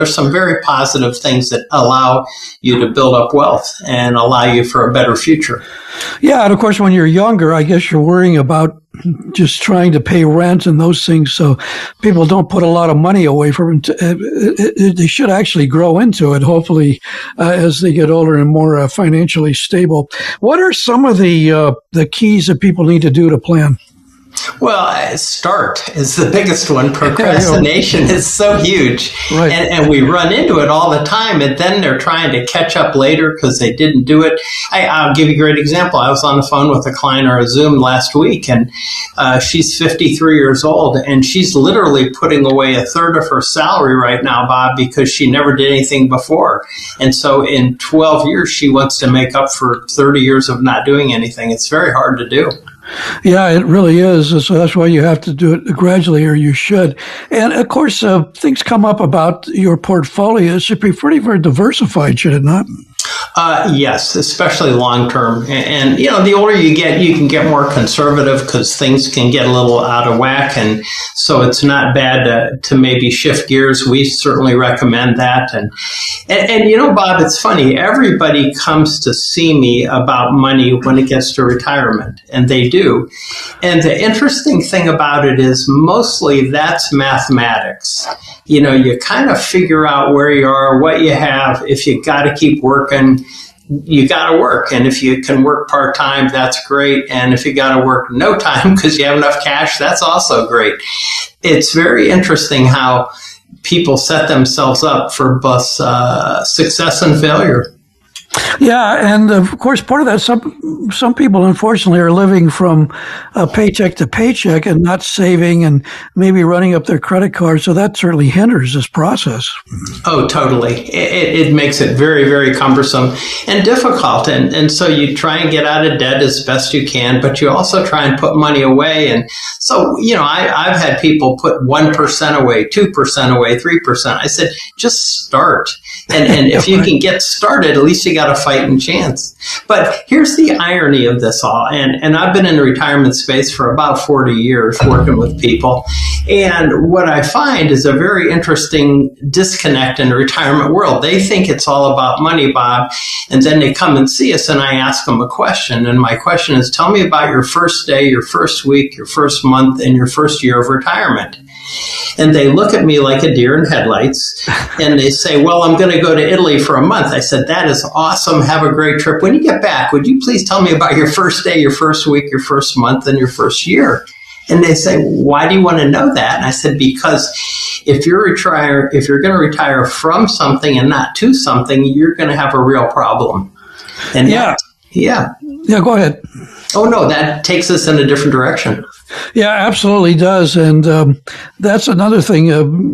there's some very positive things that allow you to build up wealth and allow you for a better future. Yeah, and of course, when you're younger, I guess you're worrying about just trying to pay rent and those things, so people don't put a lot of money away for them. They should actually grow into it, hopefully, as they get older and more financially stable. What are some of the keys that people need to do to plan? Well, start is the biggest one. Procrastination is so huge. Right. And we run into it all the time. And then they're trying to catch up later because they didn't do it. I'll give you a great example. I was on the phone with a client or a Zoom last week, and she's 53 years old, and she's literally putting away a third of her salary right now, Bob, because she never did anything before. And so in 12 years, she wants to make up for 30 years of not doing anything. It's very hard to do. Yeah, it really is. So that's why you have to do it gradually, or you should. And of course, things come up about your portfolio. It should be pretty very diversified, should it not? Yes, especially long term. And, the older you get, you can get more conservative because things can get a little out of whack. And so it's not bad to maybe shift gears. We certainly recommend that. And Bob, it's funny. Everybody comes to see me about money when it gets to retirement, and they do. And the interesting thing about it is mostly that's mathematics. You kind of figure out where you are, what you have. If you got to keep working, you got to work. And if you can work part-time, that's great. And if you got to work no time because you have enough cash, that's also great. It's very interesting how people set themselves up for both success and failure. Yeah, and of course, part of that, some people, unfortunately, are living from paycheck to paycheck and not saving and maybe running up their credit card. So that certainly hinders this process. Oh, totally. It makes it very, very cumbersome and difficult. And so you try and get out of debt as best you can, but you also try and put money away. And so, I've had people put 1% away, 2% away, 3%. I said, just start. And if you can get started, at least you got a fighting chance. But here's the irony of this all. And I've been in the retirement space for about 40 years working with people. And what I find is a very interesting disconnect in the retirement world. They think it's all about money, Bob. And then they come and see us and I ask them a question. And my question is, tell me about your first day, your first week, your first month, and your first year of retirement. And they look at me like a deer in headlights and they say, well, I'm going to go to Italy for a month. I said, that is awesome. Have a great trip. When you get back, would you please tell me about your first day, your first week, your first month, and your first year? And they say, why do you want to know that? And I said, because if you're going to retire from something and not to something, you're going to have a real problem. And yeah, go ahead. Oh, no, that takes us in a different direction. Yeah, absolutely does. And that's another thing,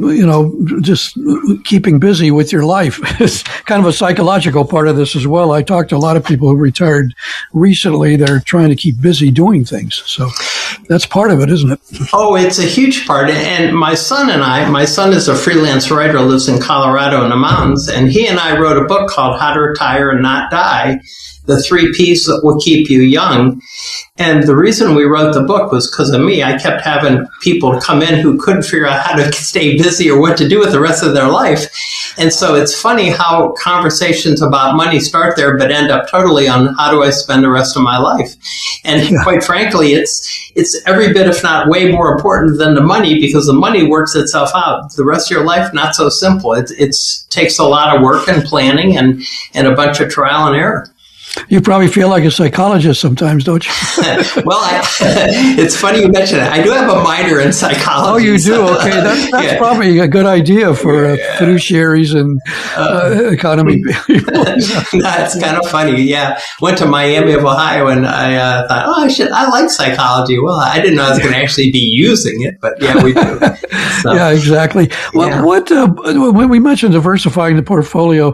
just keeping busy with your life. It's kind of a psychological part of this as well. I talked to a lot of people who retired recently. They're trying to keep busy doing things. So that's part of it, isn't it? Oh, it's a huge part. And my son is a freelance writer, lives in Colorado in the mountains, and he and I wrote a book called How to Retire and Not Die, the 3 Ps that will keep you young. And the reason we wrote the book was because of me. I kept having people come in who couldn't figure out how to stay busy or what to do with the rest of their life. And so it's funny how conversations about money start there, but end up totally on how do I spend the rest of my life? And quite frankly, it's every bit, if not way more important than the money, because the money works itself out. The rest of your life, not so simple. It takes a lot of work and planning and a bunch of trial and error. You probably feel like a psychologist sometimes, don't you? Well, it's funny you mention it. I do have a minor in psychology. Oh, you do? Okay. That's probably a good idea for fiduciaries and economy people. It's kind of funny. Yeah. Went to Miami of Ohio and I thought, I like psychology. Well, I didn't know I was going to actually be using it, but yeah, we do. So, yeah, exactly. Well, when we mentioned diversifying the portfolio,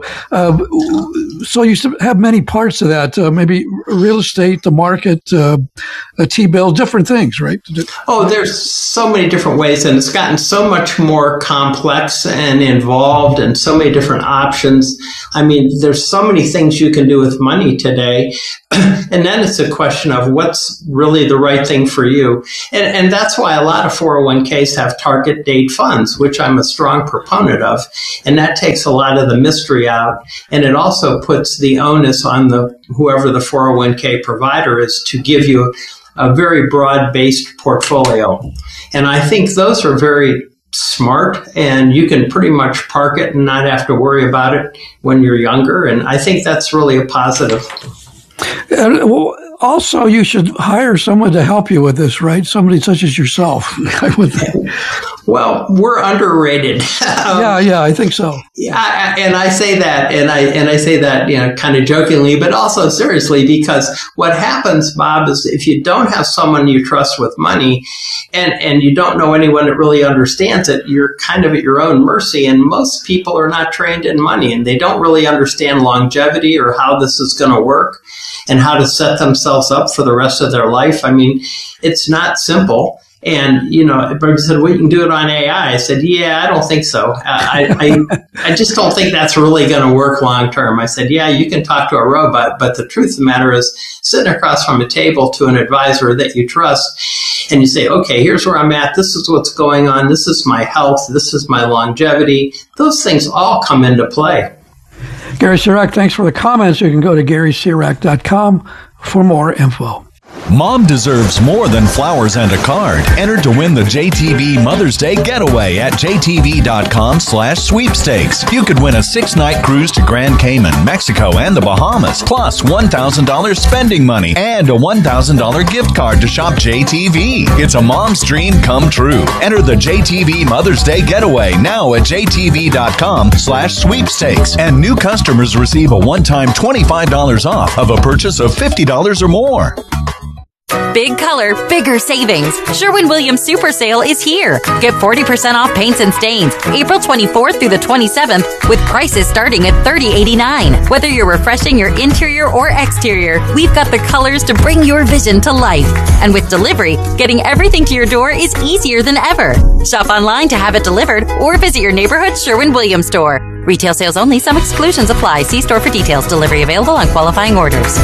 so you have many parts of that, maybe real estate, the market, a T-bill, different things, right? Oh, there's so many different ways, and it's gotten so much more complex and involved and so many different options. I mean, there's so many things you can do with money today. And then it's a question of what's really the right thing for you. And that's why a lot of 401ks have target date funds, which I'm a strong proponent of. And that takes a lot of the mystery out. And it also puts the onus on whoever the 401k provider is to give you a very broad-based portfolio. And I think those are very smart, and you can pretty much park it and not have to worry about it when you're younger. And I think that's really a positive. Well, also, you should hire someone to help you with this, right? Somebody such as yourself, I would think. Well, we're underrated. Yeah, I think so. Yeah, and I say that, and I say that, kind of jokingly, but also seriously, because what happens, Bob, is if you don't have someone you trust with money, and you don't know anyone that really understands it, you're kind of at your own mercy. And most people are not trained in money, and they don't really understand longevity or how this is going to work and how to set themselves up for the rest of their life. I mean, it's not simple. And, everybody said, well, you can do it on AI. I said, yeah, I don't think so. I just don't think that's really going to work long term. I said, yeah, you can talk to a robot, but the truth of the matter is sitting across from a table to an advisor that you trust, and you say, okay, here's where I'm at. This is what's going on. This is my health. This is my longevity. Those things all come into play. Gary Sirak, thanks for the comments. You can go to GarySirak.com for more info. Mom deserves more than flowers and a card. Enter to win the JTV Mother's Day Getaway at jtv.com/sweepstakes. You could win a 6-night cruise to Grand Cayman, Mexico, and the Bahamas, plus $1,000 spending money and a $1,000 gift card to shop JTV. It's a mom's dream come true. Enter the JTV Mother's Day Getaway now at jtv.com/sweepstakes. And new customers receive a one-time $25 off of a purchase of $50 or more. Big color, bigger savings. Sherwin-Williams Super Sale is here. Get 40% off paints and stains April 24th through the 27th with prices starting at $30.89. Whether you're refreshing your interior or exterior, we've got the colors to bring your vision to life. And with delivery, getting everything to your door is easier than ever. Shop online to have it delivered or visit your neighborhood Sherwin-Williams store. Retail sales only. Some exclusions apply. See store for details. Delivery available on qualifying orders.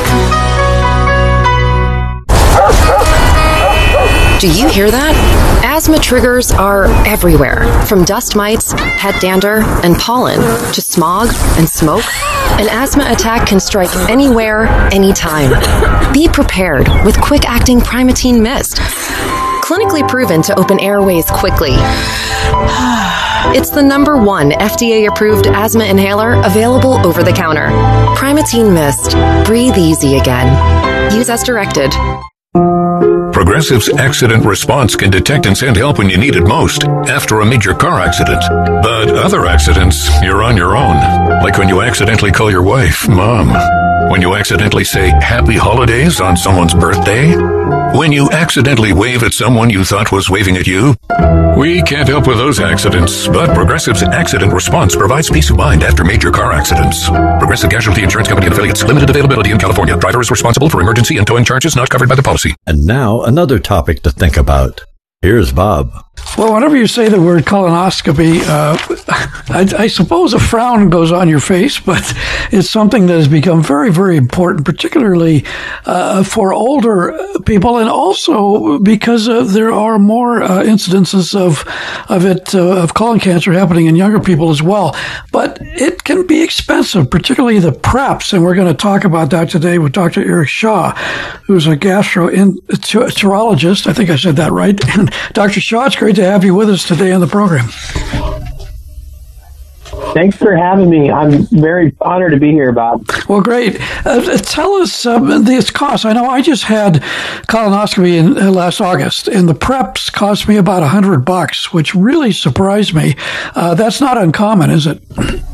Do you hear that? Asthma triggers are everywhere, from dust mites, pet dander, and pollen, to smog and smoke. An asthma attack can strike anywhere, anytime. Be prepared with quick-acting Primatene Mist. Clinically proven to open airways quickly. It's the #1 FDA-approved asthma inhaler available over the counter. Primatene Mist. Breathe easy again. Use as directed. Progressive's accident response can detect and send help when you need it most after a major car accident. But other accidents, you're on your own. Like when you accidentally call your wife Mom. When you accidentally say Happy Holidays on someone's birthday. When you accidentally wave at someone you thought was waving at you. We can't help with those accidents, but Progressive's accident response provides peace of mind after major car accidents. Progressive Casualty Insurance Company and affiliates. Limited availability in California. Driver is responsible for emergency and towing charges not covered by the policy. And now another topic to think about. Here's Bob. Well, whenever you say the word colonoscopy, I suppose a frown goes on your face, but it's something that has become very, very important, particularly for older people, and also because there are more incidences of colon cancer happening in younger people as well. But it can be expensive, particularly the PrEPs, and we're going to talk about that today with Dr. Eric Shaw, who's a gastroenterologist. I think I said that right. And Dr. Shaw, it's great to have you with us today on the program. Thanks for having me. I'm very honored to be here, Bob. Well, great. Tell us this cost. I know I just had colonoscopy in last August, and the PrEPs cost me about $100, which really surprised me. That's not uncommon, is it?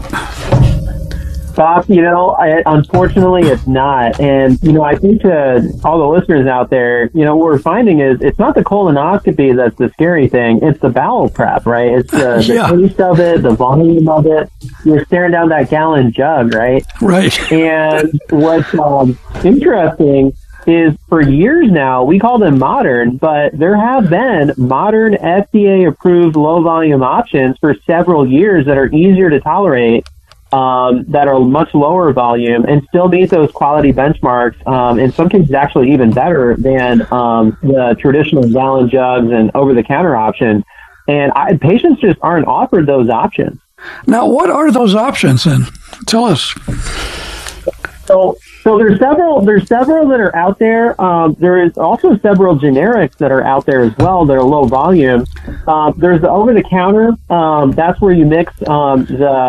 Bob, unfortunately it's not. And, I think to all the listeners out there, what we're finding is it's not the colonoscopy that's the scary thing. It's the bowel prep, right? It's the taste of it, the volume of it. You're staring down that gallon jug, right? Right. And what's interesting is for years now, we call them modern, but there have been modern FDA-approved low-volume options for several years that are easier to tolerate. that are much lower volume and still meet those quality benchmarks. In some cases, actually even better than the traditional gallon jugs and over-the-counter options. And patients just aren't offered those options. Now, what are those options then? Tell us. So there's several that are out there. There is also several generics that are out there as well that are low volume. There's the over-the-counter. That's where you mix some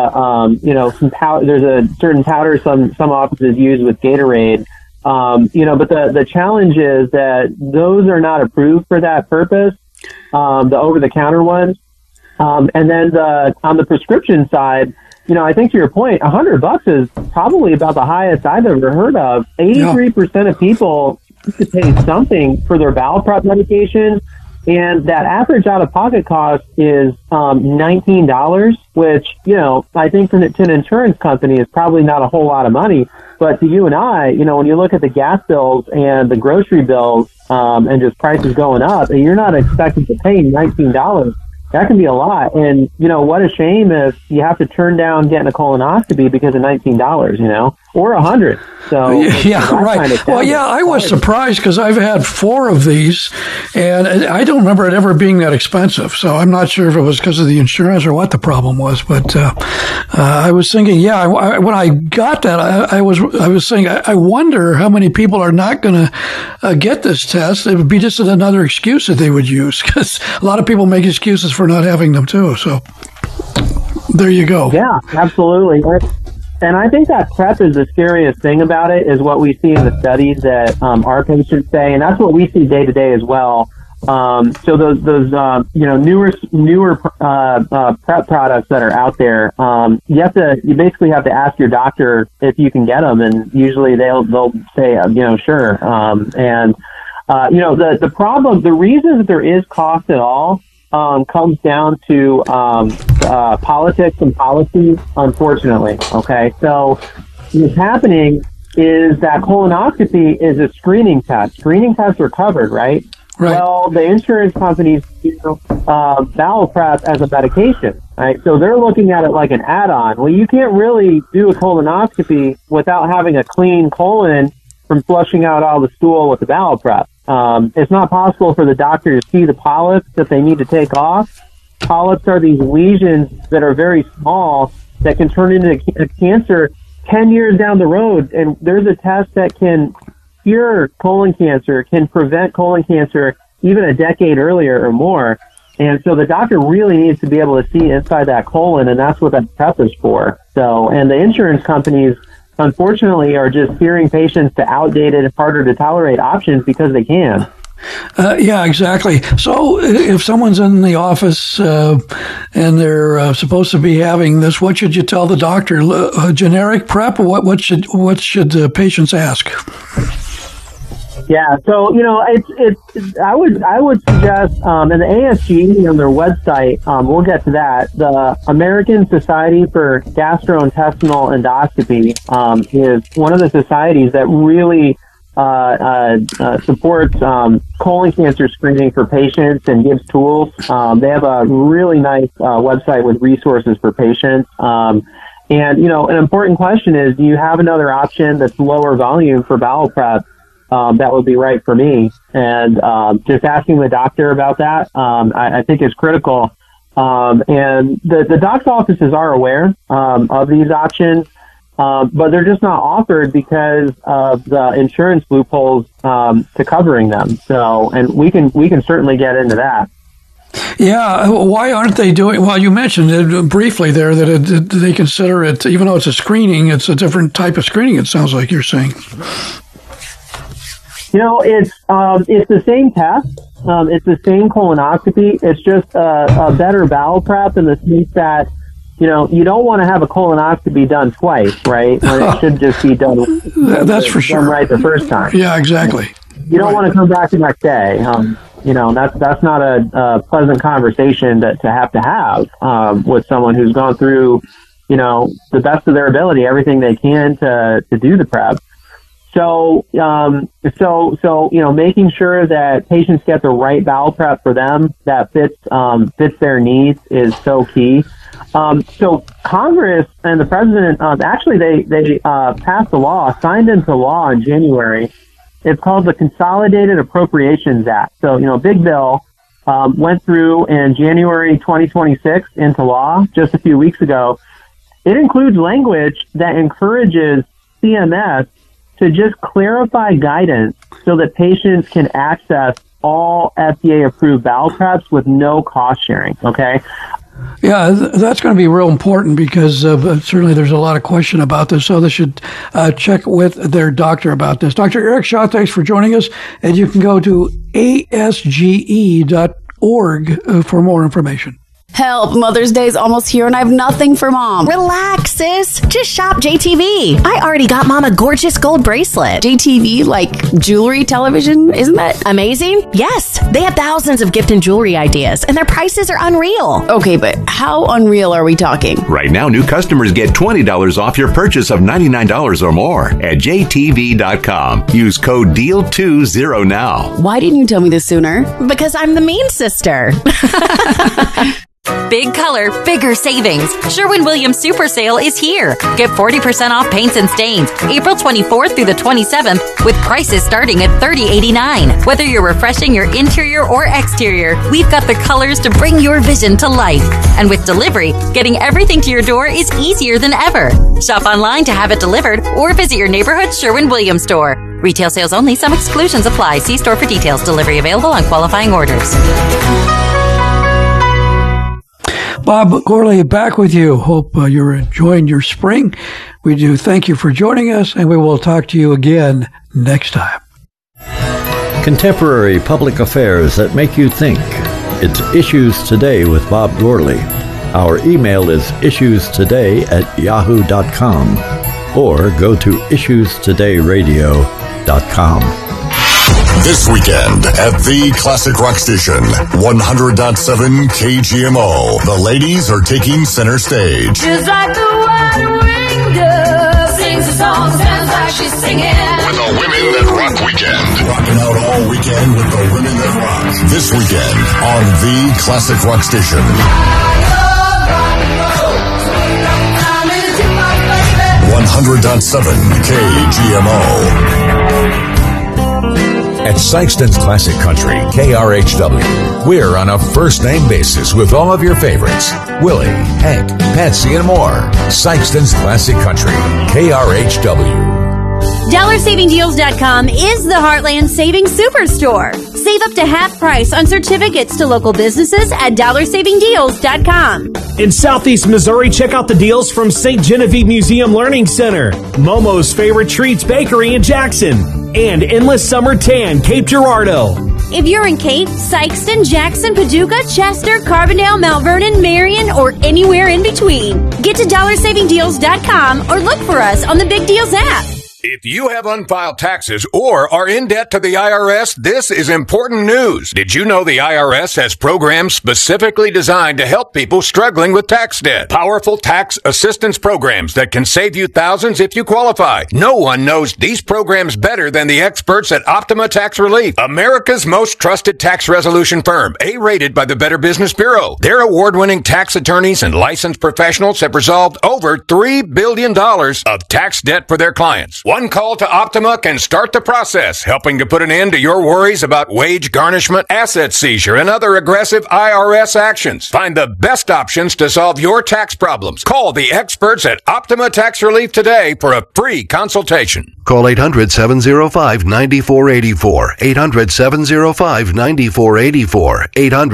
powder. There's a certain powder some offices use with Gatorade. But the challenge is that those are not approved for that purpose. The over-the-counter ones. And then on the prescription side, I think to your point, $100 is probably about the highest I've ever heard of. 83% of people have to pay something for their bowel prep medication, and that average out-of-pocket cost is $19, which, I think to an insurance company is probably not a whole lot of money. But to you and I, when you look at the gas bills and the grocery bills and just prices going up, and you're not expected to pay $19. That can be a lot. And, what a shame if you have to turn down getting a colonoscopy because of $19, or $100. So, yeah, right. Well, yeah, I was surprised because I've had 4 of these and I don't remember it ever being that expensive. So I'm not sure if it was because of the insurance or what the problem was. But I was thinking, when I got that, I was saying, I wonder how many people are not going to get this test. It would be just another excuse that they would use because a lot of people make excuses for not having them too. So there you go. Yeah, absolutely. And I think that prep is the scariest thing about it, is what we see in the studies that our patients say, and that's what we see day to day as well. So those newer prep products that are out there, you basically have to ask your doctor if you can get them, and usually they'll say sure. The problem, the reason that there is cost at all comes down to politics and policy, unfortunately. Okay, so what's happening is that colonoscopy is a screening test. Screening tests are covered, right? Right. Well, the insurance companies bowel prep as a medication, right? So they're looking at it like an add-on. Well, you can't really do a colonoscopy without having a clean colon from flushing out all the stool with the bowel prep. It's not possible for the doctor to see the polyps that they need to take off. Polyps are these lesions that are very small that can turn into a cancer 10 years down the road. And there's a test that can cure colon cancer, can prevent colon cancer even a decade earlier or more. And so the doctor really needs to be able to see inside that colon, and that's what that prep is for. So, and the insurance companies, unfortunately, are just steering patients to outdated, harder to tolerate options because they can. Yeah, exactly. So if someone's in the office and they're supposed to be having this, what should you tell the doctor? A generic prep, or what should patients ask? Yeah, so I would suggest, and the ASG on their website, we'll get to that. The American Society for Gastrointestinal Endoscopy is one of the societies that really supports colon cancer screening for patients and gives tools. They have a really nice website with resources for patients. And an important question is, do you have another option that's lower volume for bowel prep? That would be right for me. And just asking the doctor about that, I think is critical. And the doc's offices are aware of these options, but they're just not offered because of the insurance loopholes to covering them. So, and we can certainly get into that. Yeah, why aren't they doing? Well, you mentioned it briefly there that they consider it, even though it's a screening, it's a different type of screening. It sounds like you're saying. It's the same test. It's the same colonoscopy. It's just a better bowel prep in the sense that, you don't want to have a colonoscopy done twice, right? When it should just be done. That's for sure. Done right the first time. Yeah, exactly. You don't want to come back the next day. That's not a pleasant conversation to have with someone who's gone through, the best of their ability, everything they can to do the prep. So, making sure that patients get the right bowel prep for them that fits their needs is so key. So Congress and the president, they passed a law, signed into law in January. It's called the Consolidated Appropriations Act. So, big bill, went through in January 2026 into law just a few weeks ago. It includes language that encourages CMS to just clarify guidance so that patients can access all FDA-approved bowel preps with no cost sharing, okay? Yeah, that's going to be real important because certainly there's a lot of question about this, so they should check with their doctor about this. Dr. Eric Shaw, thanks for joining us, and you can go to asge.org for more information. Help, Mother's Day's almost here and I have nothing for Mom. Relax, sis. Just shop JTV. I already got Mom a gorgeous gold bracelet. JTV, like jewelry, television? Isn't that amazing? Yes. They have thousands of gift and jewelry ideas, and their prices are unreal. Okay, but how unreal are we talking? Right now, new customers get $20 off your purchase of $99 or more at JTV.com. Use code DEAL20 now. Why didn't you tell me this sooner? Because I'm the mean sister. Big color, bigger savings. Sherwin-Williams Super Sale is here. Get 40% off paints and stains April 24th through the 27th with prices starting at $30.89. Whether you're refreshing your interior or exterior, we've got the colors to bring your vision to life. And with delivery, getting everything to your door is easier than ever. Shop online to have it delivered or visit your neighborhood Sherwin-Williams store. Retail sales only. Some exclusions apply. See store for details. Delivery available on qualifying orders. Bob Gourley, back with you. Hope you're enjoying your spring. We do thank you for joining us, and we will talk to you again next time. Contemporary public affairs that make you think. It's Issues Today with Bob Gourley. Our email is issuestoday@yahoo.com or go to issuestodayradio.com. This weekend at the Classic Rock Station, 100.7 KGMO. The ladies are taking center stage. Just like the white-winged dove sings a song, sounds like she's singing. With the Women That Rock Weekend. Rocking out all weekend with the Women That Rock. This weekend on the Classic Rock Station. 100.7 KGMO. At Sykeston's Classic Country, KRHW, we're on a first-name basis with all of your favorites. Willie, Hank, Patsy, and more. Sykeston's Classic Country, KRHW. DollarSavingDeals.com is the Heartland Savings Superstore. Save up to half price on certificates to local businesses at DollarSavingDeals.com. In Southeast Missouri, check out the deals from St. Genevieve Museum Learning Center, Momo's Favorite Treats Bakery in Jackson, and Endless Summer Tan, Cape Girardeau. If you're in Cape, Sykeston, Jackson, Paducah, Chester, Carbondale, Mount Vernon, Marion, or anywhere in between, get to DollarSavingDeals.com or look for us on the Big Deals app. If you have unfiled taxes or are in debt to the IRS, this is important news. Did you know the IRS has programs specifically designed to help people struggling with tax debt? Powerful tax assistance programs that can save you thousands if you qualify. No one knows these programs better than the experts at Optima Tax Relief, America's most trusted tax resolution firm, A-rated by the Better Business Bureau. Their award-winning tax attorneys and licensed professionals have resolved over $3 billion of tax debt for their clients. One call to Optima can start the process, helping to put an end to your worries about wage garnishment, asset seizure, and other aggressive IRS actions. Find the best options to solve your tax problems. Call the experts at Optima Tax Relief today for a free consultation. Call 800-705-9484. 800-705-9484.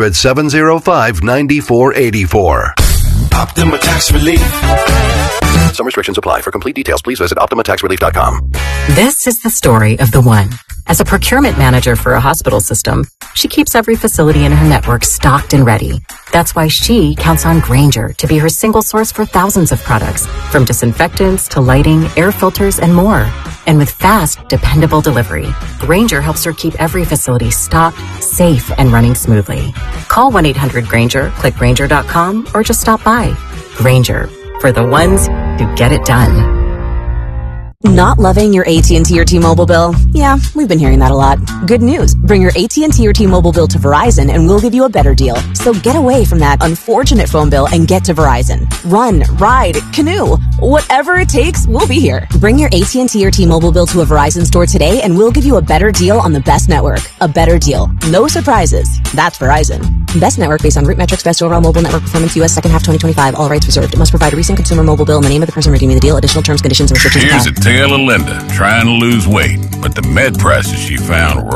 800-705-9484. Optima Tax Relief. Some restrictions apply. For complete details, please visit OptimaTaxRelief.com. This is the story of the one. As a procurement manager for a hospital system, she keeps every facility in her network stocked and ready. That's why she counts on Grainger to be her single source for thousands of products, from disinfectants to lighting, air filters, and more. And with fast, dependable delivery, Grainger helps her keep every facility stocked, safe, and running smoothly. Call 1-800-GRAINGER, click Grainger.com, or just stop by. Grainger, for the ones who get it done. Not loving your AT&T or T-Mobile bill? Yeah, we've been hearing that a lot. Good news. Bring your AT&T or T-Mobile bill to Verizon and we'll give you a better deal. So get away from that unfortunate phone bill and get to Verizon. Run, ride, canoe. Whatever it takes, we'll be here. Bring your AT&T or T-Mobile bill to a Verizon store today and we'll give you a better deal on the best network. A better deal. No surprises. That's Verizon. Best network based on root metrics, best overall mobile network performance, U.S. second half 2025. All rights reserved. Must provide a recent consumer mobile bill in the name of the person redeeming the deal. Additional terms, conditions, and restrictions apply. Here's a tale of Linda trying to lose weight, but the med prices she found were